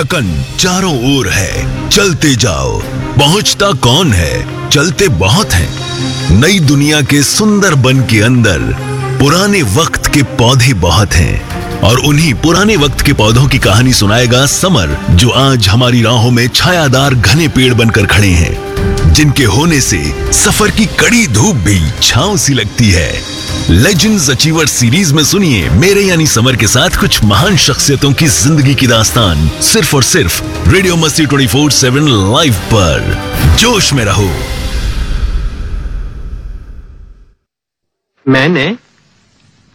ढकन चारों ओर है, चलते जाओ। पहुंचता कौन है, चलते बहुत हैं। नई दुनिया के सुंदर वन के अंदर पुराने वक्त के पौधे बहुत हैं, और उन्हीं पुराने वक्त के पौधों की कहानी सुनाएगा समर, जो आज हमारी राहों में छायादार घने पेड़ बनकर खड़े हैं, जिनके होने से सफर की कड़ी धूप भी छांव सी लगती है। लेजेंड्स अचीवर सीरीज में सुनिए मेरे यानी समर के साथ कुछ महान शख्सियतों की जिंदगी की दास्तान, सिर्फ और सिर्फ रेडियो मस्ती 24/7 लाइव पर। जोश में रहो। मैंने